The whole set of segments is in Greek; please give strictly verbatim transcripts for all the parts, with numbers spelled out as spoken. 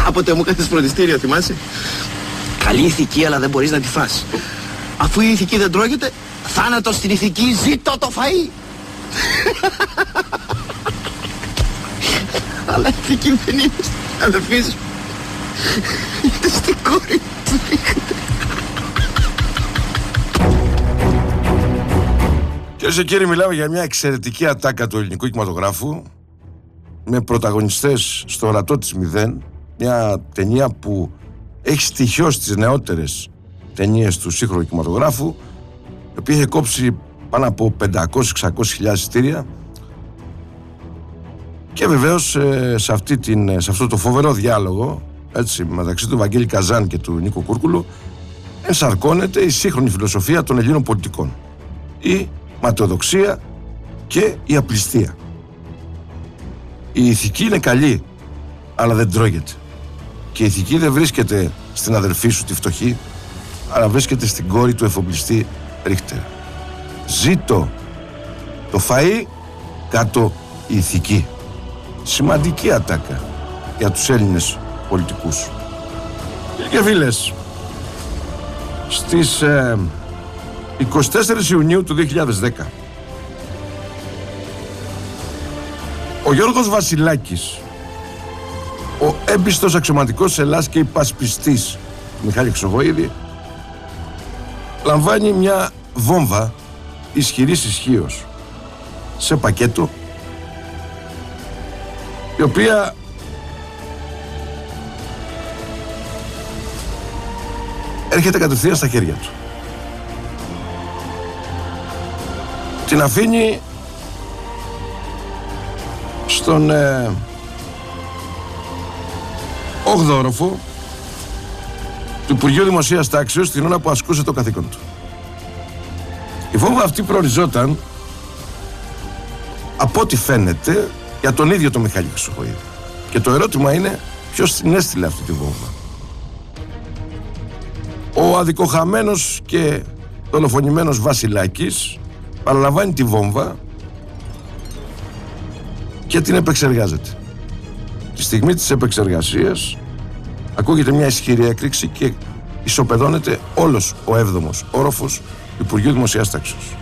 Κάποτε μου έκανες φροντιστήριο, θυμάσαι? Καλή ηθική, αλλά δεν μπορείς να τη φας. Αφού η ηθική δεν τρώγεται, θάνατος στην ηθική, ζήτω το φαΐ. Αλλά ηθική δεν είναι στην αδερφή σου. Είναι στην κόρη του. Κυρίες και κύριοι, μιλάμε για μια εξαιρετική ατάκα του ελληνικού κινηματογράφου με πρωταγωνιστές στο ορατό της μηδέν. Μια ταινία που έχει στοιχειώσει τις νεότερες ταινίες του σύγχρονου κινηματογράφου, η οποία είχε κόψει πάνω από πεντακόσιες με εξακόσιες χιλιάδες εισιτήρια. Και βεβαίως σε, αυτή την, σε αυτό το φοβερό διάλογο, έτσι, μεταξύ του Βαγγέλη Καζάν και του Νίκο Κούρκουλου, ενσαρκώνεται η σύγχρονη φιλοσοφία των Ελλήνων πολιτικών. Η ματαιοδοξία και η απληστία. Η ηθική είναι καλή, αλλά δεν τρώγεται. Και η ηθική δεν βρίσκεται στην αδερφή σου τη φτωχή, αλλά βρίσκεται στην κόρη του εφοπλιστή Ρίχτερ. Ζήτω το φαΐ, κάτω η ηθική. Σημαντική ατάκα για τους Έλληνες πολιτικούς. Και φίλες, στις ε, εικοστή τέταρτη Ιουνίου του δύο χιλιάδες δέκα, ο Γιώργος Βασιλάκης, ο έμπιστος αξιωματικός Ελλάς και υπασπιστής του Μιχάλη Χρυσοχοΐδη, λαμβάνει μια βόμβα ισχυρής ισχύως σε πακέτο, η οποία έρχεται κατευθείαν στα χέρια του. Την αφήνει στον ε, όγδοο όροφο του Υπουργείου Δημοσίας Τάξεως την ώρα που ασκούσε το καθήκον του. Η βόμβα αυτή προοριζόταν, από ό,τι φαίνεται, για τον ίδιο τον Μιχάλη Χρυσοχοΐδη. Και το ερώτημα είναι ποιος την έστειλε αυτή τη βόμβα. Ο αδικοχαμένος και δολοφονημένος Βασιλάκης παραλαμβάνει τη βόμβα και την επεξεργάζεται. Τη στιγμή της επεξεργασίας ακούγεται μια ισχυρή έκρηξη και ισοπεδώνεται όλος ο έβδομος όροφος του Υπουργείου Δημοσίας Τάξεως.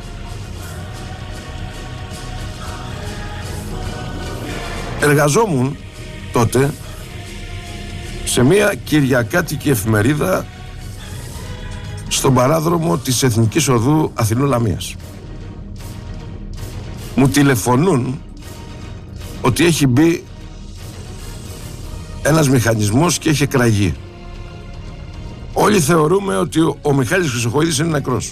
Εργαζόμουν τότε σε μια κυριακάτικη εφημερίδα στον παράδρομο της Εθνικής Οδού Αθηνών Λαμίας. Μου τηλεφωνούν ότι έχει μπει ένας μηχανισμός και έχει εκραγεί. Όλοι θεωρούμε ότι ο, ο Μιχάλης Χρυσοχοΐδης είναι νεκρός.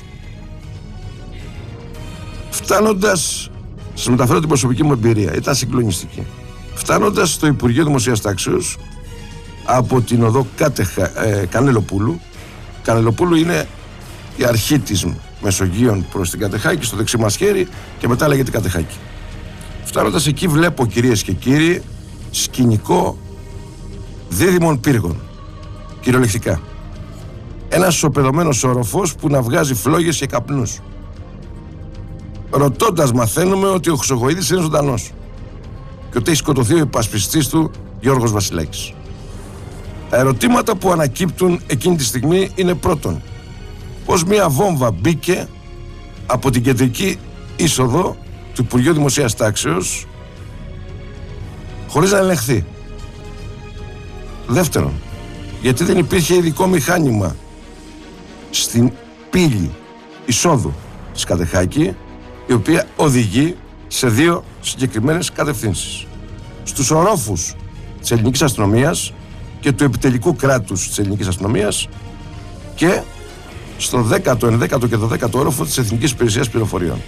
Φτάνοντας, σας μεταφέρω την προσωπική μου εμπειρία, ήταν συγκλονιστική. Φτάνοντας στο Υπουργείο Δημοσίας Τάξεως από την οδό Κάτεχα, ε, Κανελοπούλου. Κανελοπούλου είναι η αρχή της Μεσογείων προς την Κατεχάκη, στο δεξί μας χέρι, και μετά λέγεται Κατεχάκη. Φτάνοντας εκεί βλέπω, κυρίες και κύριοι, σκηνικό δίδυμων πύργων, κυριολεκτικά. Ένας σοπεδωμένος όροφος που να βγάζει φλόγες και καπνούς. Ρωτώντας μαθαίνουμε ότι ο Χρυσοχοΐδης είναι ζωντανός και ότι έχει σκοτωθεί ο υπασπιστής του Γιώργος Βασιλάκης. Τα ερωτήματα που ανακύπτουν εκείνη τη στιγμή είναι πρώτον, πως μια βόμβα μπήκε από την κεντρική είσοδο του Υπουργείου Δημοσίας Τάξεως χωρίς να ελεγχθεί. Δεύτερον, γιατί δεν υπήρχε ειδικό μηχάνημα στην πύλη εισόδου της Κατεχάκη, η οποία οδηγεί σε δύο συγκεκριμένες κατευθύνσεις. Στους ορόφους της ελληνικής αστυνομίας και του επιτελικού κράτους της ελληνικής αστυνομίας και στο δέκατο, ενδέκατο και δωδέκατο όροφο της Εθνικής Υπηρεσίας Πληροφοριών.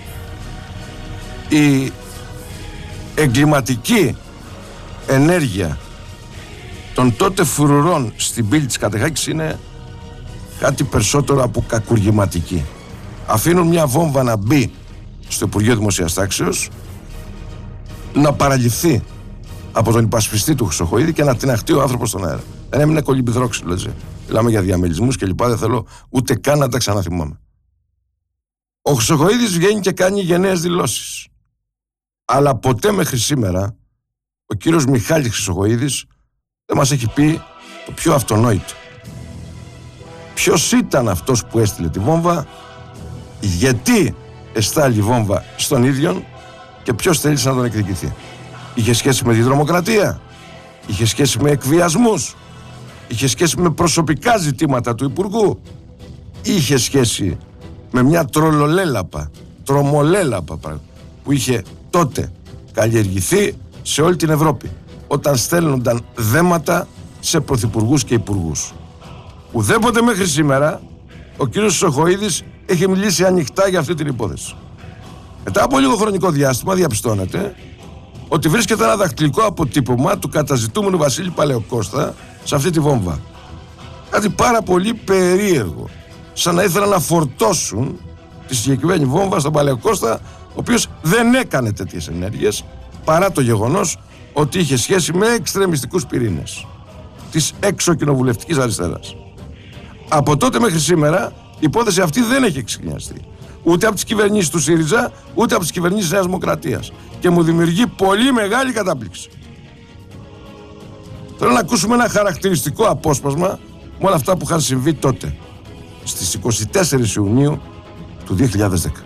Η εγκληματική ενέργεια των τότε φρουρών στην πύλη της Κατεχάκης είναι κάτι περισσότερο από κακουργηματική. Αφήνουν μια βόμβα να μπει στο Υπουργείο Δημοσίας Τάξεως, να παραληφθεί από τον υπασπιστή του Χρυσοχοΐδη και να τιναχτεί ο άνθρωπος στον αέρα. Δεν έμεινε κολυμπιδρόξυλο, έτσι. Μιλάμε για διαμελισμούς και λοιπά, δεν θέλω ούτε καν να τα ξαναθυμάμαι. Ο Χρυσοχοΐδης βγαίνει και κάνει γενναίες δηλώσεις. Αλλά ποτέ μέχρι σήμερα ο κύριος Μιχάλης Χρυσοχοΐδης δεν μας έχει πει το πιο αυτονόητο. Ποιος ήταν αυτός που έστειλε τη βόμβα, γιατί εστάλει η βόμβα στον ίδιον και ποιος θέλησε να τον εκδικηθεί. Είχε σχέση με τη τρομοκρατία, είχε σχέση με εκβιασμούς, είχε σχέση με προσωπικά ζητήματα του Υπουργού, είχε σχέση με μια τρολολέλαπα, τρομολέλαπα που είχε τότε καλλιεργηθεί σε όλη την Ευρώπη, όταν στέλνονταν δέματα σε πρωθυπουργούς και υπουργούς. Ουδέποτε μέχρι σήμερα ο κύριος Χρυσοχοΐδης έχει μιλήσει ανοιχτά για αυτή την υπόθεση. Μετά από λίγο χρονικό διάστημα διαπιστώνεται ότι βρίσκεται ένα δακτυλικό αποτύπωμα του καταζητούμενου Βασίλη Παλαιοκώστα σε αυτή τη βόμβα. Κάτι πάρα πολύ περίεργο, σαν να ήθελαν να φορτώσουν τη συγκεκριμένη βόμβα στον Παλαιοκώστα, ο οποίος δεν έκανε τέτοιες ενέργειες, παρά το γεγονός ότι είχε σχέση με εξτρεμιστικούς πυρήνες της εξωκοινοβουλευτικής αριστεράς. Από τότε μέχρι σήμερα η υπόθεση αυτή δεν έχει εξηγιαστεί ούτε από τις κυβερνήσεις του ΣΥΡΙΖΑ ούτε από τις κυβερνήσεις της Νέας Δημοκρατίας και μου δημιουργεί πολύ μεγάλη κατάπληξη. Θέλω να ακούσουμε ένα χαρακτηριστικό απόσπασμα με όλα αυτά που είχαν συμβεί τότε, στις είκοσι τέσσερις Ιουνίου του δύο χιλιάδες δέκα.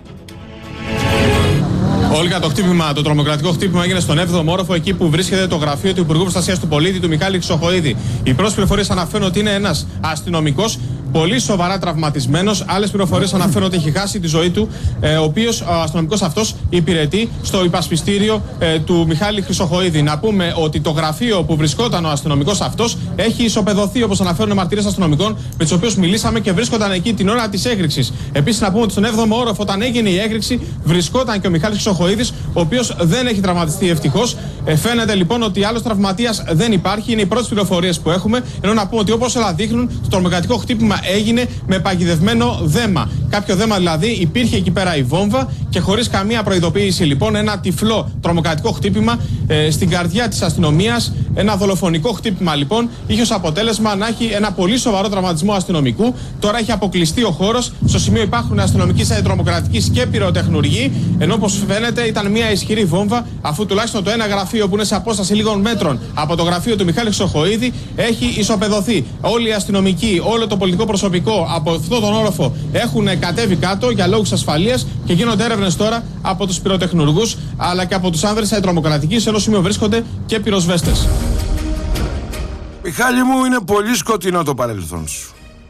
Όλγα, το χτύπημα, το τρομοκρατικό χτύπημα έγινε στον έβδομο όροφο, εκεί που βρίσκεται το γραφείο του Υπουργού Προστασίας του Πολίτη, του Μιχάλη Χρυσοχοΐδη. Οι πρώτες πληροφορίες αναφέρουν ότι είναι ένας αστυνομικός, πολύ σοβαρά τραυματισμένος. Άλλες πληροφορίες αναφέρουν ότι έχει χάσει τη ζωή του, ε, ο οποίος ο αστυνομικός αυτός υπηρετεί στο υπασπιστήριο ε, του Μιχάλη Χρυσοχοΐδη. Να πούμε ότι το γραφείο που βρισκόταν ο αστυνομικός αυτός έχει ισοπεδωθεί, όπως αναφέρουν οι μαρτυρίες αστυνομικών με τους οποίους μιλήσαμε και βρίσκονταν εκεί την ώρα της έκρηξης. Επίσης, να πούμε ότι στον έβδομο όροφο, όταν έγινε η έκρηξη, βρισκόταν και ο Μιχάλης Χρυσοχοΐδης, ο οποίος δεν έχει τραυματιστεί ευτυχώς. Ε, φαίνεται λοιπόν ότι άλλος τραυματίας δεν υπάρχει. Είναι οι πρώτες πληροφορίες που έχουμε. Ενώ να πούμε ότι όπως όλα δείχνουν, το τρομοκρατικό χτύπημα έγινε με παγιδευμένο δέμα. Κάποιο δέμα δηλαδή, υπήρχε εκεί πέρα η βόμβα και χωρίς καμία προειδοποίηση λοιπόν ένα τυφλό τρομοκρατικό χτύπημα ε, στην καρδιά της αστυνομίας. Ένα δολοφονικό χτύπημα λοιπόν είχε ως αποτέλεσμα να έχει ένα πολύ σοβαρό τραυματισμό αστυνομικού. Τώρα έχει αποκλειστεί ο χώρος. Στο σημείο υπάρχουν αστυνομικοί, τρομοκρατικοί και πυροτεχνουργοί. Ενώ όπως φαίνεται ήταν μια ισχυρή βόμβα, αφού τουλάχιστον το ένα γραφείο που είναι σε απόσταση λίγων μέτρων από το γραφείο του Μιχάλη Χρυσοχοΐδη έχει ισοπεδωθεί. Όλοι οι αστυνομικοί, όλο το πολιτικό προσωπικό από αυτόν τον όροφο έχουν κατέβει κάτω για λόγους ασφαλείας και γίνονται έρευνες τώρα από τους πυροτεχνουργούς αλλά και από τους άνδρες της τρομοκρατικής. Σε ένα σημείο βρίσκονται και πυροσβέστες. Μιχάλη μου, είναι πολύ σκοτεινό το παρελθόν σου.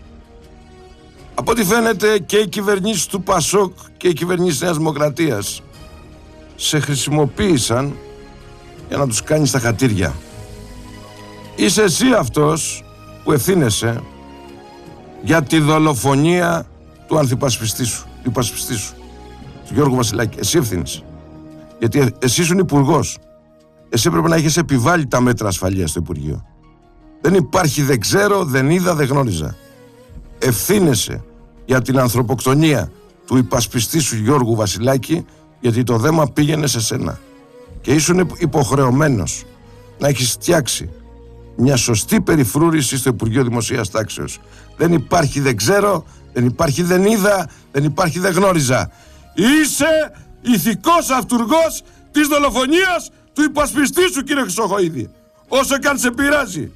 Από ό,τι φαίνεται και οι κυβερνήσεις του Πασόκ και οι κυβερνήσεις της Νέας Δημοκρατίας σε χρησιμοποίησαν για να τους κάνεις τα χατήρια. Είσαι εσύ αυτός που ευθύνεσαι για τη δολοφονία του ανθυπασπιστή σου, του υπασπιστή σου, του Γιώργου Βασιλάκη. Εσύ ευθύνεσαι. Γιατί εσύ ήσουν υπουργός. Εσύ έπρεπε να έχεις επιβάλει τα μέτρα ασφαλείας στο Υπουργείο. Δεν υπάρχει δεν ξέρω, δεν είδα, δεν γνώριζα. Ευθύνεσαι για την ανθρωποκτονία του υπασπιστή σου Γιώργου Βασιλάκη, γιατί το δέμα πήγαινε σε σένα. Και ήσουν υποχρεωμένος να έχεις φτιάξει μια σωστή περιφρούρηση στο Υπουργείο Δημοσίας Τάξεως. Δεν υπάρχει δεν ξέρω, δεν υπάρχει δεν είδα, δεν υπάρχει δεν γνώριζα. Είσαι ηθικός αυτουργός της δολοφονίας του υπασπιστή σου, κύριε Χρυσοχοΐδη. Όσο και αν σε πειράζει.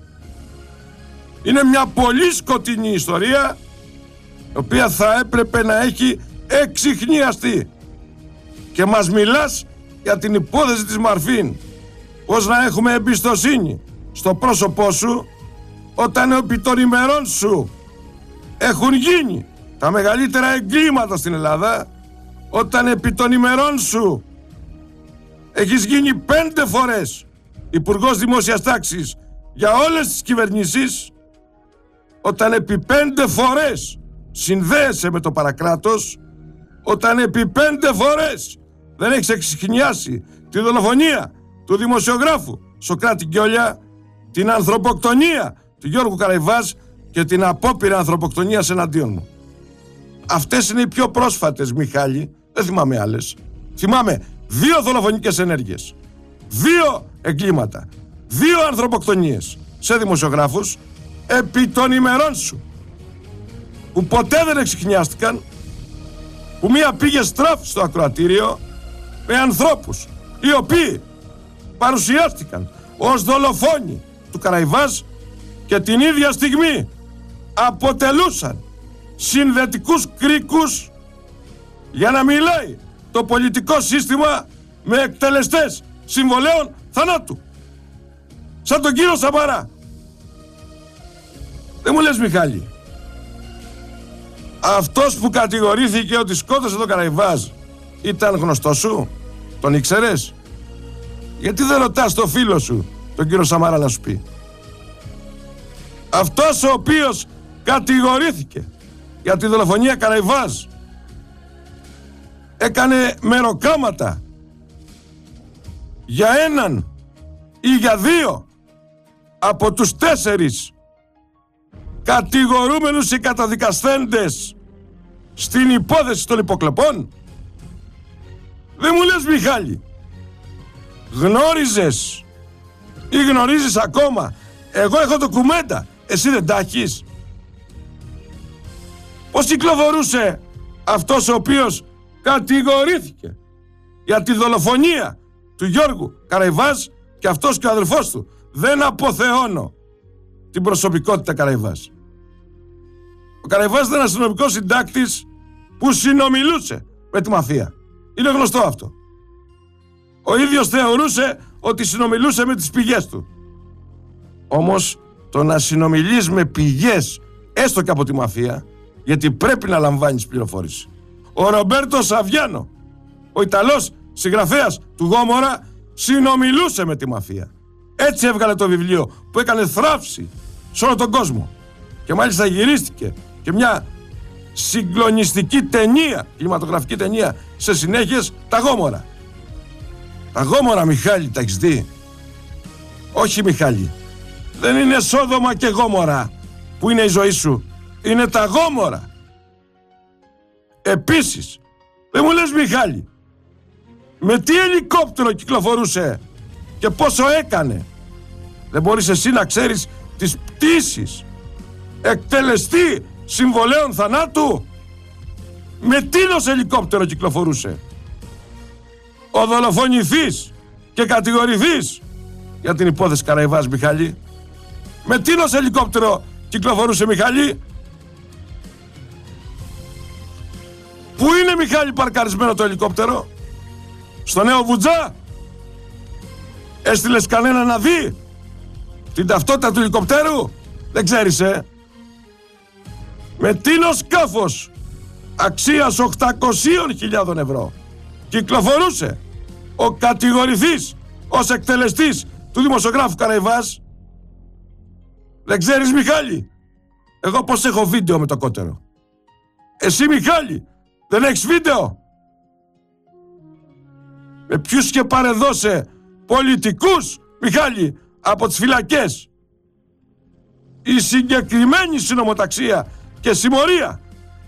Είναι μια πολύ σκοτεινή ιστορία, η οποία θα έπρεπε να έχει εξιχνιαστεί. Και μας μιλάς για την υπόθεση της Μαρφίν. Πώς να έχουμε εμπιστοσύνη στο πρόσωπό σου όταν επί των ημερών σου έχουν γίνει τα μεγαλύτερα εγκλήματα στην Ελλάδα, όταν επί των ημερών σου έχεις γίνει πέντε φορές Υπουργός Δημόσιας Τάξης για όλες τις κυβερνήσεις, όταν επί πέντε φορές συνδέεσαι με το παρακράτος, όταν επί πέντε φορές δεν έχεις εξιχνιάσει τη δολοφονία του δημοσιογράφου Σωκράτη Γκιόλια, την ανθρωποκτονία του Γιώργου Καραϊβάζ και την απόπειρα ανθρωποκτονίας εναντίον μου. Αυτές είναι οι πιο πρόσφατες, Μιχάλη, δεν θυμάμαι άλλες. Θυμάμαι δύο δολοφονικές ενέργειες, δύο εγκλήματα, δύο ανθρωποκτονίες σε δημοσιογράφους επί των ημερών σου, που ποτέ δεν εξιχνιάστηκαν, που μία πήγε στράφη στο ακροατήριο με ανθρώπους οι οποίοι παρουσιάστηκαν ως δολοφόνοι του Καραϊβάς και την ίδια στιγμή αποτελούσαν συνδετικούς κρίκους για να μιλάει το πολιτικό σύστημα με εκτελεστές συμβολέων θανάτου. Σαν τον κύριο Σαμαρά. Δεν μου λες, Μιχάλη, αυτός που κατηγορήθηκε ότι σκότωσε τον Καραϊβάς ήταν γνωστός σου? Τον ήξερες? Γιατί δεν ρωτάς το φίλο σου, τον κύριο Σαμαρά, να σου πει? Αυτός ο οποίος κατηγορήθηκε για τη δολοφονία Καραϊβάζ έκανε μεροκάματα για έναν ή για δύο από τους τέσσερις κατηγορούμενους ή καταδικασθέντες στην υπόθεση των υποκλοπών. Δεν μου λες, Μιχάλη, γνώριζες ή γνωρίζεις ακόμα? Εγώ έχω ντοκουμέντα, εσύ δεν τα έχεις? Πώς κυκλοφορούσε αυτός ο οποίος κατηγορήθηκε για τη δολοφονία του Γιώργου Καραϊβάζ και αυτός και ο αδελφός του? Δεν αποθεώνω την προσωπικότητα Καραϊβάζ. Ο Καραϊβάζ ήταν αστυνομικός συντάκτης που συνομιλούσε με τη μαφία. Είναι γνωστό αυτό. Ο ίδιος θεωρούσε ότι συνομιλούσε με τις πηγές του. Όμως το να συνομιλείς με πηγές, έστω και από τη μαφία, γιατί πρέπει να λαμβάνεις πληροφόρηση. Ο Ρομπέρτο Σαβιάνο, ο Ιταλός συγγραφέας του Γόμορα, συνομιλούσε με τη μαφία. Έτσι έβγαλε το βιβλίο που έκανε θράψη σε όλο τον κόσμο. Και μάλιστα γυρίστηκε και μια συγκλονιστική ταινία, κινηματογραφική ταινία, σε συνέχειες, τα Γόμορα. Τα Γόμορα, Μιχάλη, τα έχεις δει? Όχι, Μιχάλη, δεν είναι Σόδομα και Γόμορα που είναι η ζωή σου. Είναι τα Γόμορα. Επίσης, δεν μου λες, Μιχάλη, με τι ελικόπτερο κυκλοφορούσε και πόσο έκανε? Δεν μπορείς εσύ να ξέρεις τις πτήσεις εκτελεστή συμβολέων θανάτου? Με τίνος ελικόπτερο κυκλοφορούσε ο δολοφονηθής και κατηγορηθής για την υπόθεση Καραϊβάς, Μιχάλη? Με τίνος ελικόπτερο κυκλοφορούσε, Μιχάλη? Πού είναι, Μιχάλη, παρκαρισμένο το ελικόπτερο? Στο Νέο Βουτζά? Έστειλες κανένα να δει την ταυτότητα του ελικοπτέρου? Δεν ξέρεις, ε? Με τίνο σκάφος αξίας οκτακόσιες χιλιάδες ευρώ κυκλοφορούσε ο κατηγορηθής ως εκτελεστής του δημοσιογράφου Καραϊβάς? Δεν ξέρεις, Μιχάλη? Εγώ πως έχω βίντεο με το κότερο. Εσύ, Μιχάλη, δεν έχεις βίντεο? Με ποιους και παρεδώσε πολιτικούς, Μιχάλη, από τις φυλακές η συγκεκριμένη συνομοταξία και συμμορία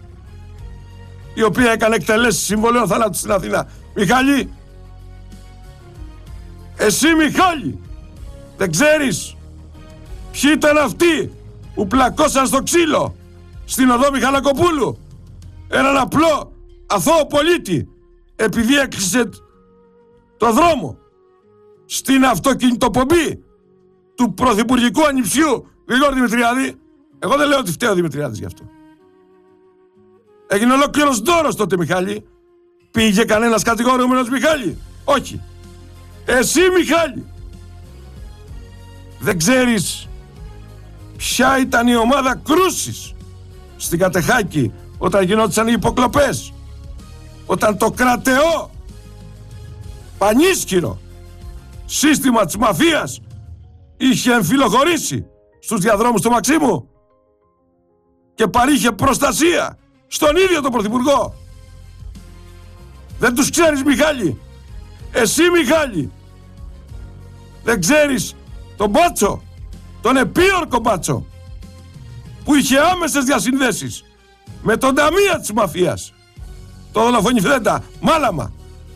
η οποία έκανε εκτελέσεις συμβολέων θανάτου στην Αθήνα? Μιχάλη, εσύ, Μιχάλη, δεν ξέρεις ποιοι ήταν αυτοί που πλακώσαν στο ξύλο στην οδό Μιχαλακοπούλου έναν απλό αθώο πολίτη επειδή έκλεισε το δρόμο στην αυτοκινητοπομπή του πρωθυπουργικού ανιψιού Γρηγόρη Δημητριάδη? Εγώ δεν λέω ότι φταίει ο Δημητριάδης γι' αυτό. Έγινε ολόκληρος δώρος τότε, Μιχάλη. Πήγε κανένας κατηγορούμενος, Μιχάλη? Όχι. Εσύ, Μιχάλη, δεν ξέρεις ποια ήταν η ομάδα κρούσης στην Κατεχάκη όταν γινόντουσαν οι υποκλοπές? Όταν το κρατεό πανίσχυρο σύστημα της μαφίας είχε εμφυλοχωρήσει στους διαδρόμους του Μαξίμου και παρήχε προστασία στον ίδιο τον Πρωθυπουργό. Δεν τους ξέρεις, Μιχάλη? Εσύ, Μιχάλη, δεν ξέρεις τον Μπάτσο, τον επίορκο Μπάτσο, που είχε άμεσες διασυνδέσεις με τον ταμεία της μαφίας, τον δολοφονηθέντα Μάλαμα,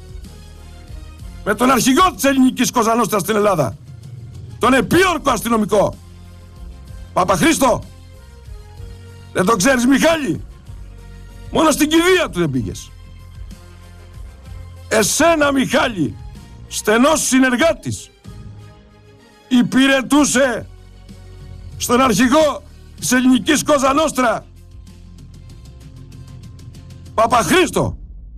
με τον αρχηγό της ελληνικής Κοζανόστρας στην Ελλάδα, τον επίορκο αστυνομικό Παπαχρήστο? Δεν το ξέρεις, Μιχάλη? Μόνο στην κηδεία του δεν πήγες. Εσένα, Μιχάλη, στενός συνεργάτης, υπηρετούσε στον αρχηγό της ελληνικής Κόζα Νόστρα, Παπαχρήστο.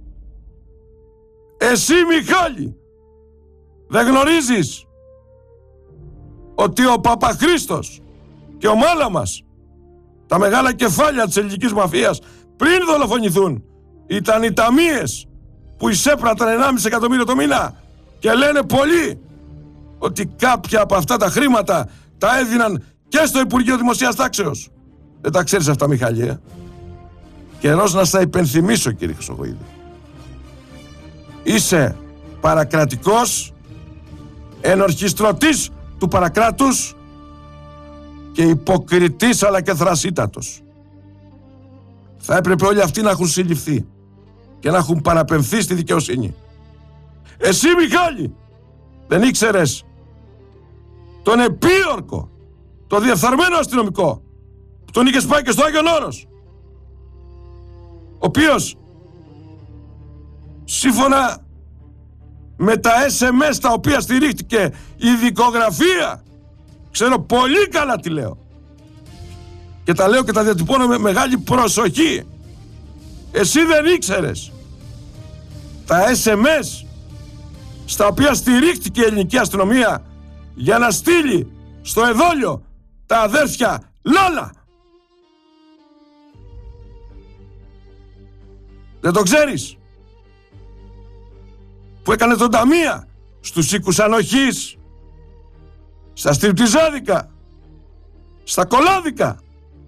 Εσύ, Μιχάλη, δεν γνωρίζεις ότι ο Παπαχρήστος και ο Μάλαμας, τα μεγάλα κεφάλια της ελληνικής μαφίας, πριν δολοφονηθούν, ήταν οι ταμείες που εισέπραταν ενάμιση εκατομμύριο το μήνα, και λένε πολλοί ότι κάποια από αυτά τα χρήματα τα έδιναν και στο Υπουργείο Δημοσίας Τάξεως. Δεν τα ξέρεις αυτά, Μιχάλη, ε? Καιρός να στα υπενθυμίσω, κύριε Χρυσοχοΐδη. Είσαι παρακρατικός, ενορχιστρωτής του παρακράτους και υποκριτής αλλά και θρασίτατος. Θα έπρεπε όλοι αυτοί να έχουν συλληφθεί και να έχουν παραπεμφθεί στη δικαιοσύνη. Εσύ, Μιχάλη, δεν ήξερες τον επίορκο, τον διεφθαρμένο αστυνομικό που τον είχες πάει και στο Άγιον Όρος, ο οποίος σύμφωνα με τα ες εμ ες τα οποία στηρίχτηκε η δικογραφία, ξέρω πολύ καλά τι λέω και τα λέω και τα διατυπώνω με μεγάλη προσοχή, εσύ δεν ήξερες τα ες εμ ες στα οποία στηρίχτηκε η ελληνική αστυνομία για να στείλει στο εδόλιο τα αδέρφια Λόλα? Δεν το ξέρεις? Που έκανε τον ταμεία στους οίκους ανοχής, στα στριπτιζάδικα, στα κολάδικα,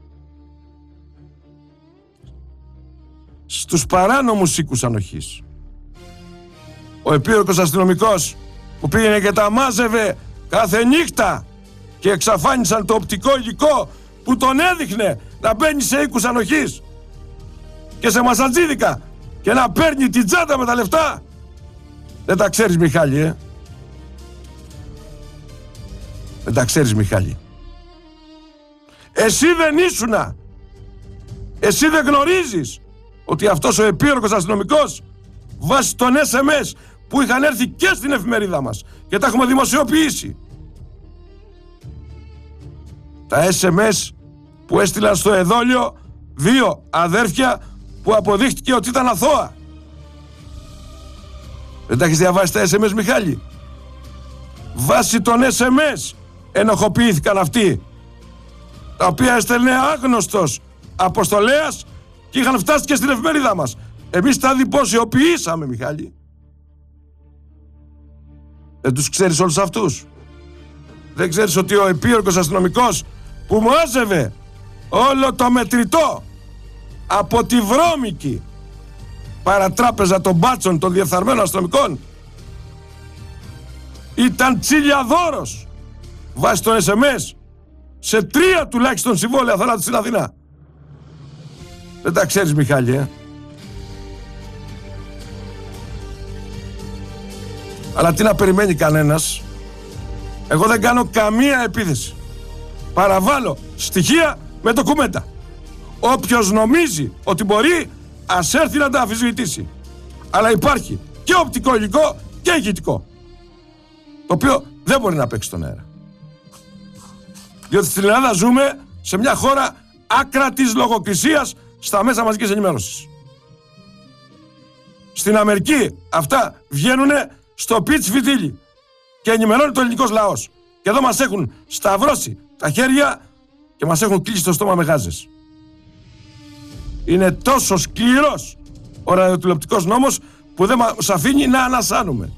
στους παράνομους οίκους ανοχής. Ο επίορκος αστυνομικός που πήγαινε και τα μάζευε κάθε νύχτα και εξαφάνισαν το οπτικό υλικό που τον έδειχνε να μπαίνει σε οίκους ανοχής και σε μασατζίδικα και να παίρνει την τσάντα με τα λεφτά. Δεν τα ξέρεις, Μιχάλη, ε? Δεν τα ξέρεις, Μιχάλη. Εσύ δεν ήσουνα. Εσύ δεν γνωρίζεις ότι αυτός ο επίορκος αστυνομικός, βάσει των ες εμ ες που είχαν έρθει και στην εφημερίδα μας και τα έχουμε δημοσιοποιήσει, τα ες εμ ες που έστειλαν στο εδόλιο δύο αδέρφια που αποδείχτηκε ότι ήταν αθώα. Δεν τα έχεις διαβάσει τα ες εμ ες, Μιχάλη? Βάσει των ες εμ ες ενοχοποιήθηκαν αυτοί, τα οποία έστελνε άγνωστος αποστολέας και είχαν φτάσει και στην εφημερίδα μας. Εμείς τα δημοσιοποιήσαμε, Μιχάλη. Δεν τους ξέρεις όλους αυτούς? Δεν ξέρεις ότι ο επίορκος αστυνομικός που μάζευε όλο το μετρητό από τη βρώμικη παρατράπεζα των μπάτσων των διεφθαρμένων αστυνομικών ήταν τσιλιαδόρος βάσει των ες εμ ες σε τρία τουλάχιστον συμβόλαια θανάτου στην Αθήνα? Δεν τα ξέρεις, Μιχάλη, ε? Αλλά τι να περιμένει κανένας? Εγώ δεν κάνω καμία επίθεση. Παραβάλλω στοιχεία με ντοκουμέντα. Όποιος νομίζει ότι μπορεί, ας έρθει να τα αμφισβητήσει. Αλλά υπάρχει και οπτικό υλικό και ηχητικό, το οποίο δεν μπορεί να παίξει στον αέρα. Διότι στην Ελλάδα ζούμε σε μια χώρα άκρατης λογοκρισίας στα μέσα μαζικής ενημέρωσης. Στην Αμερική αυτά βγαίνουνε στο πιτς φιτίλι και ενημερώνει το ελληνικός λαός. Και εδώ μας έχουν σταυρώσει τα χέρια και μας έχουν κλείσει το στόμα με γάζες. Είναι τόσο σκληρός ο ραδιοτηλεοπτικός νόμος που δεν μας αφήνει να ανασάνουμε.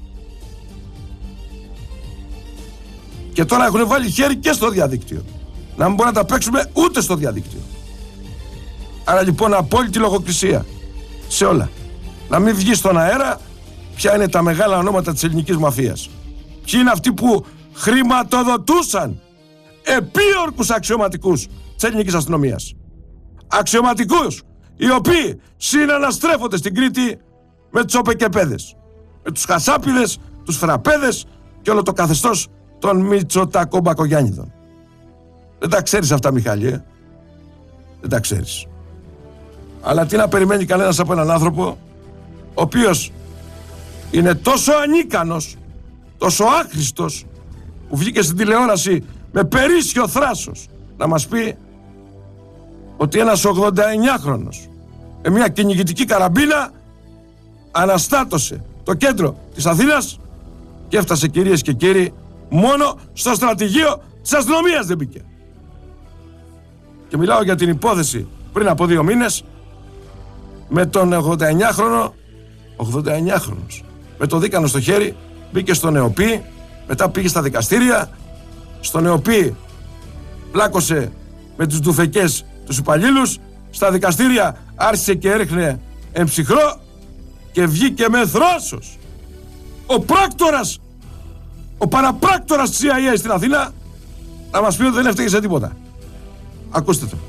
Και τώρα έχουν βάλει χέρι και στο διαδίκτυο. Να μην μπορούμε να τα παίξουμε ούτε στο διαδίκτυο. Άρα λοιπόν απόλυτη λογοκρισία σε όλα. Να μην βγει στον αέρα ποια είναι τα μεγάλα ονόματα της ελληνικής μαφίας. Ποιοι είναι αυτοί που χρηματοδοτούσαν επίορκους αξιωματικούς της ελληνικής αστυνομίας. Αξιωματικούς οι οποίοι συναναστρέφονται στην Κρήτη με τους οπεκεπέδες, με τους χασάπιδες, τους φραπέδες και όλο το καθεστώς των Μητσοτακομπακογιάννηδων. Δεν τα ξέρεις αυτά, Μιχάλη, ε? Δεν τα ξέρεις. Αλλά τι να περιμένει κανένας από έναν άνθρωπο ο οποίος είναι τόσο ανίκανος, τόσο άχρηστος, που βγήκε στην τηλεόραση με περίσσιο θράσος να μας πει ότι ένας ογδονταεννιάχρονος με μια κυνηγητική καραμπίνα αναστάτωσε το κέντρο της Αθήνας και έφτασε, κυρίες και κύριοι, μόνο στο στρατηγείο της αστυνομίας δεν μπήκε. Και μιλάω για την υπόθεση πριν από δύο μήνες με τον ογδονταεννιάχρονο, ογδονταεννιάχρονος, με το δίκανο στο χέρι, μπήκε στο ΝΕΟΠΗ, μετά πήγε στα δικαστήρια, στο ΝΕΟΠΗ πλάκωσε με τους ντουφεκές τους υπαλλήλους, στα δικαστήρια άρχισε και έριχνε εμψυχρό και βγήκε με θράσος ο πράκτορας, ο παραπράκτορας της σι άι έι στην Αθήνα να μας πει ότι δεν έφταιγε σε τίποτα. Ακούστε το.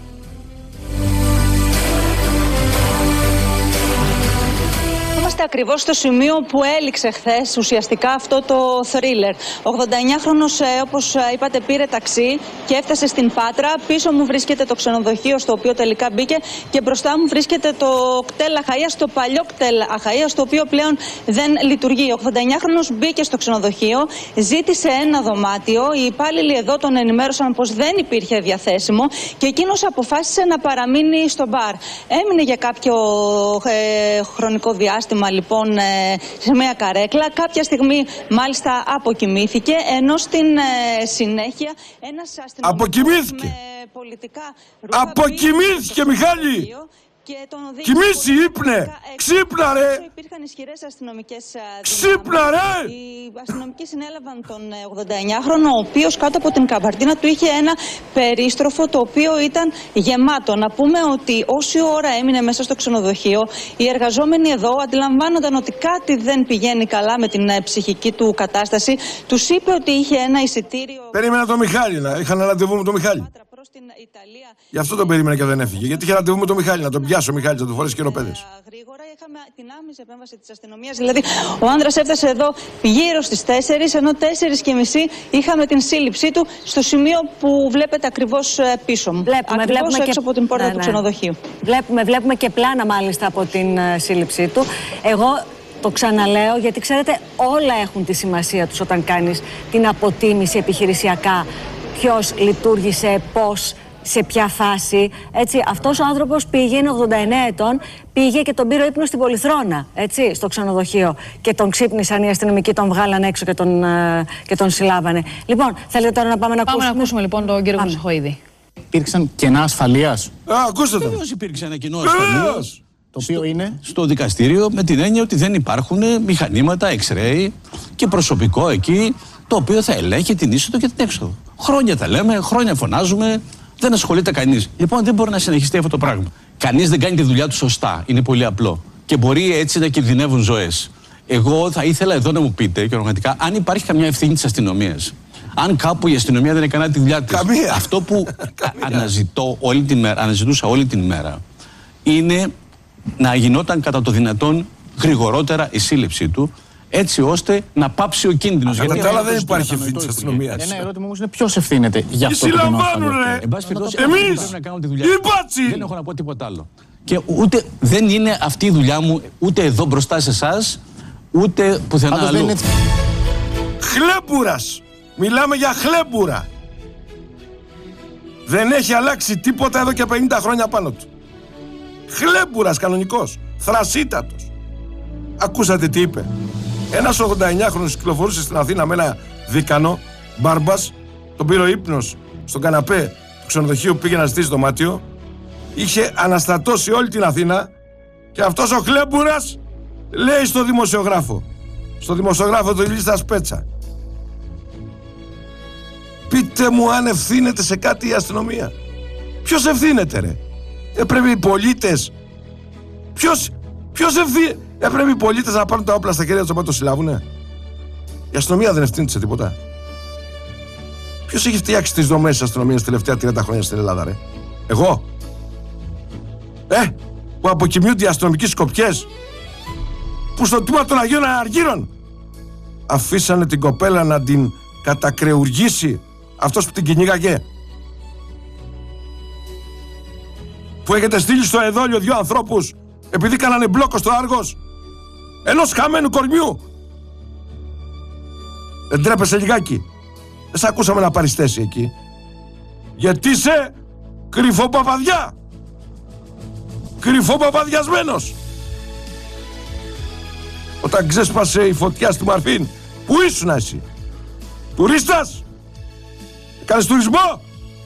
Είμαστε ακριβώς στο σημείο που έληξε χθες ουσιαστικά αυτό το θρίλερ. Ο ογδονταεννιάχρονος, όπως είπατε, πήρε ταξί και έφτασε στην Πάτρα. Πίσω μου βρίσκεται το ξενοδοχείο στο οποίο τελικά μπήκε και μπροστά μου βρίσκεται το κτέλ Αχαΐας, το παλιό κτέλ Αχαΐας, το οποίο πλέον δεν λειτουργεί. Ο ογδονταεννιάχρονος μπήκε στο ξενοδοχείο, ζήτησε ένα δωμάτιο. Οι υπάλληλοι εδώ τον ενημέρωσαν πως δεν υπήρχε διαθέσιμο και εκείνος αποφάσισε να παραμείνει στο μπαρ. Έμεινε για κάποιο ε, χρονικό διάστημα λοιπόν σε μια καρέκλα. Κάποια στιγμή μάλιστα αποκοιμήθηκε, ενώ στην ε, συνέχεια ένας αστυνομικός με πολιτικά ρούχα αποκοιμήθηκε, Μιχάλη! Κοιμήσι, ύπνε! Ξύπνα ρε! Υπήρχαν ισχυρές αστυνομικές Ξύπνα ρε! Οι αστυνομικοί συνέλαβαν τον ογδονταεννιάχρονο, ο οποίος κάτω από την καμπαρτίνα του είχε ένα περίστροφο το οποίο ήταν γεμάτο. Να πούμε ότι όση ώρα έμεινε μέσα στο ξενοδοχείο, οι εργαζόμενοι εδώ αντιλαμβάνονταν ότι κάτι δεν πηγαίνει καλά με την ψυχική του κατάσταση. Τους είπε ότι είχε ένα εισιτήριο. Περίμενα το Μιχάλη, να είχαν ραντεβού με τον Μιχάλη. Γι' αυτό τον περίμενα και δεν έφυγε. Γιατί είχε ραντεβού με τον Μιχάλη, να τον πιάσω ο Μιχάλης, να του φορέσει καιροπέδες. Γρήγορα είχαμε την άμεση επέμβαση της αστυνομίας. Δηλαδή, ο άνδρας έφτασε εδώ γύρω στις τέσσερις, ενώ τέσσερις και μισή είχαμε την σύλληψή του στο σημείο που βλέπετε ακριβώς πίσω μου. Βλέπουμε, ακριβώς βλέπουμε έξω και... από την πόρτα ναι, του ναι. ξενοδοχείου. Βλέπουμε, βλέπουμε και πλάνα μάλιστα από την uh, σύλληψή του. Εγώ το ξαναλέω, γιατί ξέρετε, όλα έχουν τη σημασία τους όταν κάνεις την αποτίμηση επιχειρησιακά. Ποιος λειτουργήσε, πώς, σε ποια φάση. Έτσι, αυτός ο άνθρωπος πήγε, είναι ογδόντα εννέα ετών, πήγε και τον πήρε ο ύπνος στην Πολυθρόνα, έτσι, στο ξενοδοχείο. Και τον ξύπνησαν οι αστυνομικοί, τον βγάλαν έξω και τον, uh, και τον συλλάβανε. Λοιπόν, θέλετε τώρα να πάμε να πάμε ακούσουμε. να ακούσουμε λοιπόν τον κύριο Χρυσοχοΐδη. Υπήρξαν κενά ασφαλείας. Α, ακούστε το. Βεβαίως υπήρξε ένα κενό ασφαλείας. Το οποίο είναι στο δικαστήριο, με την έννοια ότι δεν υπάρχουν μηχανήματα, X-ray και προσωπικό εκεί το οποίο θα ελέγχει την είσοδο και την έξοδο. Χρόνια τα λέμε, χρόνια φωνάζουμε, δεν ασχολείται κανείς. Λοιπόν, δεν μπορεί να συνεχιστεί αυτό το πράγμα. Κανείς δεν κάνει τη δουλειά του σωστά. Είναι πολύ απλό. Και μπορεί έτσι να κινδυνεύουν ζωές. Εγώ θα ήθελα εδώ να μου πείτε, και πραγματικά, αν υπάρχει καμιά ευθύνη της αστυνομίας. Αν κάπου η αστυνομία δεν έκανε τη δουλειά της. Καμία. Αυτό που αναζητώ όλη την μέρα, αναζητούσα όλη την μέρα είναι να γινόταν κατά το δυνατόν γρηγορότερα η σύλληψή του, έτσι ώστε να πάψει ο κίνδυνος. Κατά τα άλλα δεν υπάρχει ευθύνη της αστυνομίας. Ένα ερώτημα όμως είναι ποιος ευθύνεται για αυτό το κενό ασφαλείας. Εν πάση περιπτώσει, εμείς, πρέπει να κάνω τη δουλειά. οι μπάτσοι. Δεν έχω να πω τίποτα άλλο. Και ούτε δεν είναι αυτή η δουλειά μου ούτε εδώ μπροστά σε εσάς, ούτε πουθενά Πάντως αλλού. δεν είναι έτσι. Χλέμπουρας. Μιλάμε για χλέμπουρα. Δεν έχει αλλάξει τίποτα εδώ και πενήντα χρόνια πάνω του. Χλέμπουρας κανονικός. Θρασίτατος. Ακούσατε τι είπε. Ένας ογδονταεννιάχρονος κυκλοφορούσε στην Αθήνα με ένα δίκανο, μπάρμπας, τον πήρε ο ύπνος στον καναπέ του ξενοδοχείου που πήγε να ζητήσει δωμάτιο. Είχε αναστατώσει όλη την Αθήνα και αυτός ο χλέμπουρας λέει στο δημοσιογράφο, στο δημοσιογράφο του Ηλίστα Σπέτσα, πείτε μου αν ευθύνεται σε κάτι η αστυνομία. Ποιος ευθύνεται ρε? Έπρεπε οι πολίτες. Ποιος, ποιος ευθύνεται? Έπρεπε οι πολίτες να πάρουν τα όπλα στα χέρια τους να το συλλάβουνε. Η αστυνομία δεν ευθύνεται σε τίποτα. Ποιος έχει φτιάξει τις δομές της αστυνομίας τα τελευταία τριάντα χρόνια στην Ελλάδα ρε? Εγώ? Ε, που αποκοιμιούνται οι αστυνομικοί σκοπιές, που στο τμήμα των Αγίων Αργύρων αφήσανε την κοπέλα να την κατακρεουργήσει αυτός που την κυνήγαγε, που έχετε στείλει στο εδόλιο δύο ανθρώπους επειδή κάνανε μπλόκο στο Άργος ενός χαμένου κορμιού. Δεν τρέπεσαι λιγάκι? Δεν σ' ακούσαμε να πάρεις θέση εκεί Γιατί είσαι κρυφοπαπαδιά. Κρυφοπαπαδιασμένος. Όταν ξέσπασε η φωτιά στη Μαρφίν, πού ήσουν εσύ? Τουρίστας? Κάνεις τουρισμό?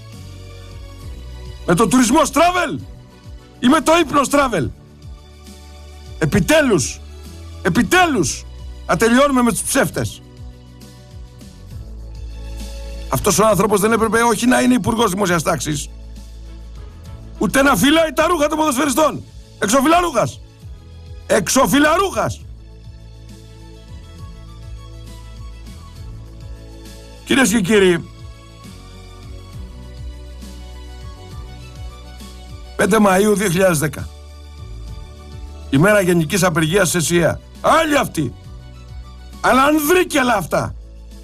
Με το τουρισμό travel ή με το ύπνος travel? Επιτέλους, επιτέλους, να τελειώνουμε με τους ψεύτες. Αυτός ο άνθρωπος δεν έπρεπε όχι να είναι υπουργός δημόσιας τάξης, ούτε να φυλάει τα ρούχα των ποδοσφαιριστών. Εξωφυλαρούχας. Εξωφυλαρούχας. Κυρίες και κύριοι, πέντε Μαΐου δύο χιλιάδες δέκα, ημέρα γενικής απεργίας σε ΣΥΑ. Άλλοι αυτοί, αλλά ανδρίκελα αυτά,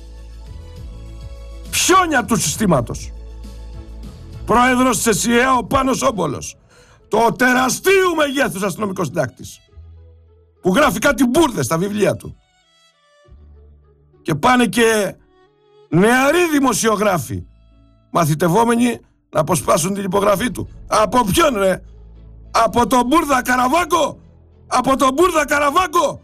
πιόνια του συστήματος. Πρόεδρος της ΕΣΥΑ ο Πάνος Όμπολος, το τεραστίου μεγέθους αστυνομικός συντάκτης, που γράφει κάτι μπουρδες στα βιβλία του. Και πάνε και νεαροί δημοσιογράφοι, μαθητευόμενοι, να αποσπάσουν την υπογραφή του. Από ποιον ρε? Από τον Μπούρδα Καραβάκο? Από τον Μπούρδα Καραβάκο?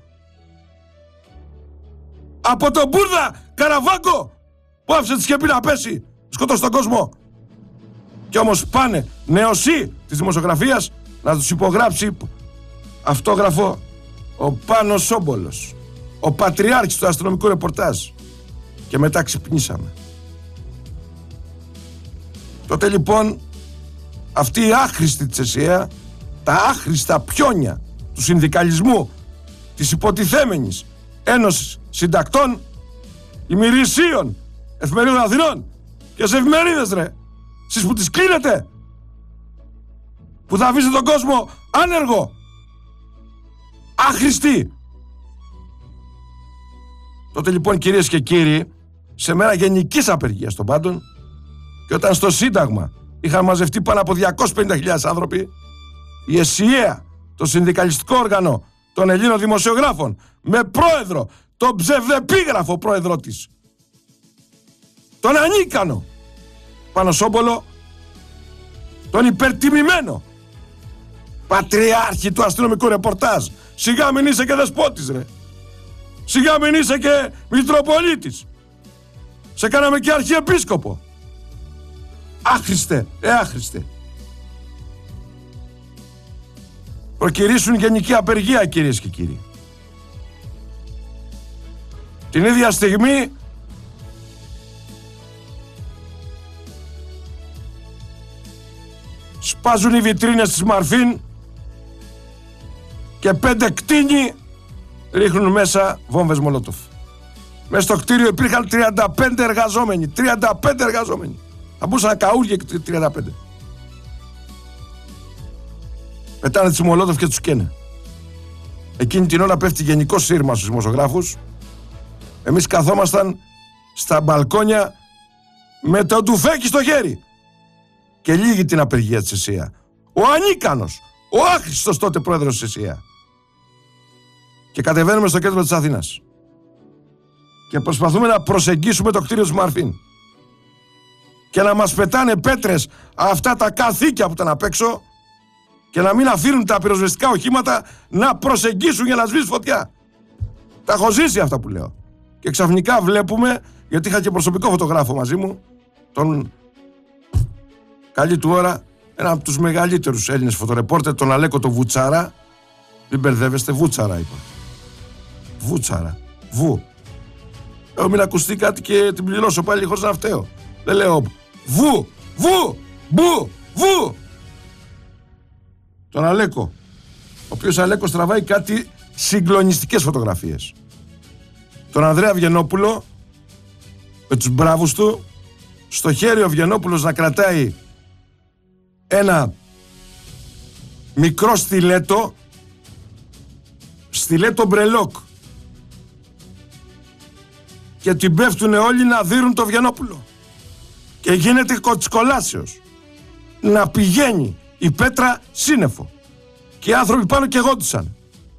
Από τον Μπούρδα Καραβάκο που άφησε τη σκεπή να πέσει, σκοτώσει τον κόσμο. Και όμως πάνε νεοσύ της δημοσιογραφίας να τους υπογράψει αυτόγραφο ο Πάνος Όμπολος, ο πατριάρχης του αστυνομικού ρεπορτάζ. Και μετά ξυπνήσαμε. Τότε λοιπόν αυτή η άχρηστη της ΕΣΥΑ, τα άχρηστα πιόνια του συνδικαλισμού της υποτιθέμενης Ένωσης Συντακτών Ημερησίων Εφημερίδων Αθηνών και σε εφημερίδες ρε, εσείς που τις κλείνετε, που θα αφήσετε τον κόσμο άνεργο, άχρηστη. Τότε λοιπόν, κυρίες και κύριοι, σε μέρα γενικής απεργίας των πάντων, και όταν στο Σύνταγμα είχαν μαζευτεί πάνω από διακόσιες πενήντα χιλιάδες άνθρωποι, η ΕΣΥΑ, το συνδικαλιστικό όργανο των Ελλήνων δημοσιογράφων, με πρόεδρο τον ψευδεπίγραφο πρόεδρό της, τον ανίκανο Πανοσόμπολο, τον υπερτιμημένο πατριάρχη του αστυνομικού ρεπορτάζ. Σιγά μην είσαι και δεσπότης ρε, σιγά μην είσαι και Μητροπολίτης, σε κάναμε και αρχιεπίσκοπο. Άχρηστε, ε άχρηστε. Προκυρήσουν γενική απεργία, κυρίες και κύριοι. Την ίδια στιγμή σπάζουν οι βιτρίνες της Μαρφίν και πέντε κτίνοι ρίχνουν μέσα βόμβες Μολότοφ. Μέσα στο κτίριο υπήρχαν τριάντα πέντε εργαζόμενοι. τριάντα πέντε εργαζόμενοι. Θα μπορούσαν να καούργια τριάντα πέντε. Πετάνε τις Μολότοφ και τους καίνε. Εκείνη την ώρα πέφτει γενικό σύρμα στους δημοσιογράφους. Εμείς καθόμασταν στα μπαλκόνια με το τουφέκι στο χέρι. Και λύγει την απεργία της ΕΣΥΑ. Ο ανίκανος, ο άχρηστος τότε πρόεδρος της ΕΣΥΑ. Και κατεβαίνουμε στο κέντρο της Αθήνας. Και προσπαθούμε να προσεγγίσουμε το κτίριο της Μαρφίν. Και να μας πετάνε πέτρες αυτά τα καθήκια που ήταν απ' έξω και να μην αφήνουν τα πυροσβεστικά οχήματα να προσεγγίσουν για να σβήσει φωτιά. Τα έχω ζήσει αυτά που λέω. Και ξαφνικά βλέπουμε, γιατί είχα και προσωπικό φωτογράφο μαζί μου, τον καλή του ώρα, ένα από τους μεγαλύτερους Έλληνες φωτορεπόρτερ, τον Αλέκο το Βουτσάρα. Μην μπερδεύεστε, Βούτσαρα είπα. Βούτσαρα. Βου. Λέω μην ακουστεί κάτι και την πληρώσω πάλι χωρίς να φταίω. Δεν λέω βου, βου, μπου, βου. Τον Αλέκο, ο οποίος Αλέκος τραβάει κάτι συγκλονιστικές φωτογραφίες. Τον Ανδρέα Βιενόπουλο, με τους μπράβους του, στο χέρι ο Βιενόπουλος να κρατάει ένα μικρό στιλέτο, στιλέτο μπρελόκ, και την πέφτουν όλοι να δείρουν το Βιενόπουλο και γίνεται κοτσικολάσεως να πηγαίνει η πέτρα σύννεφο και οι άνθρωποι πάνω και γόντουσαν.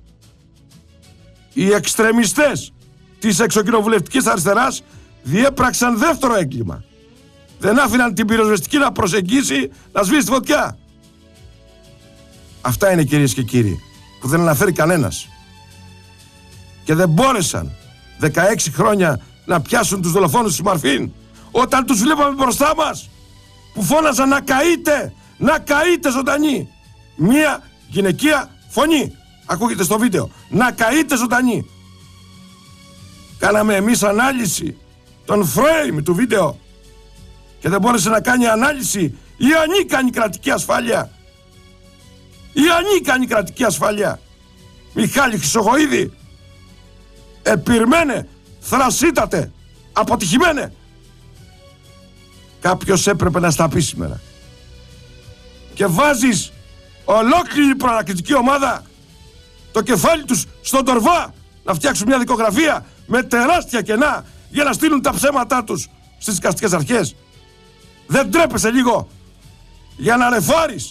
Οι εξτρεμιστές της εξοκοινοβουλευτικής αριστεράς διέπραξαν δεύτερο έγκλημα. δεν άφηναν την πυροσβεστική να προσεγγίσει, να σβήσει τη φωτιά. Αυτά είναι, κυρίες και κύριοι, που δεν αναφέρει κανένας. Και δεν μπόρεσαν δεκαέξι χρόνια να πιάσουν τους δολοφόνους της Μαρφίν, όταν τους βλέπαμε μπροστά μας που φώναζαν να καείτε, να καείτε ζωντανή. Μία γυναικεία φωνή ακούγεται στο βίντεο, να καείτε ζωντανή. Κάναμε εμείς ανάλυση των frame του βίντεο και δεν μπόρεσε να κάνει ανάλυση η ανίκανη κρατική ασφάλεια. Η ανίκανη κρατική ασφάλεια. Μιχάλη Χρυσοχοΐδη, επιρμένε, θρασίτατε, αποτυχημένε. Κάποιος έπρεπε να στα πει σήμερα. Και βάζεις ολόκληρη προανακριτική ομάδα το κεφάλι τους στον τορβά να φτιάξουν μια δικογραφία με τεράστια κενά για να στείλουν τα ψέματά τους στις δικαστικές αρχές. Δεν τρέπεσαι λίγο για να ρεφάρεις?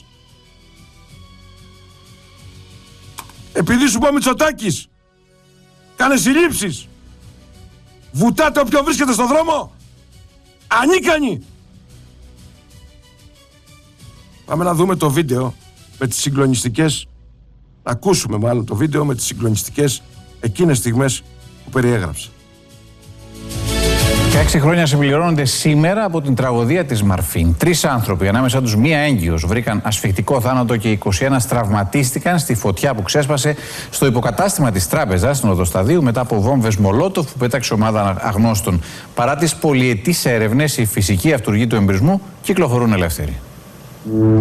Επειδή σου πω Μητσοτάκης, κάνε συλλήψεις, βουτάτε όποιον βρίσκεται στον δρόμο, ανίκανοι. Πάμε να δούμε το βίντεο με τις συγκλονιστικές, να ακούσουμε μάλλον το βίντεο με τις συγκλονιστικές εκείνες στιγμές που περιέγραψα. Έξι χρόνια συμπληρώνονται σήμερα από την τραγωδία της Μαρφίν. Τρεις άνθρωποι, ανάμεσά τους μία έγκυος, βρήκαν ασφυκτικό θάνατο και είκοσι ένα τραυματίστηκαν στη φωτιά που ξέσπασε στο υποκατάστημα της τράπεζας στην Οδοσταδίου μετά από βόμβες Μολότοφ που πέταξε ομάδα αγνώστων. Παρά τις πολυετείς έρευνες, οι φυσικοί αυτούργοι του εμπρισμού κυκλοφορούν ελεύθεροι.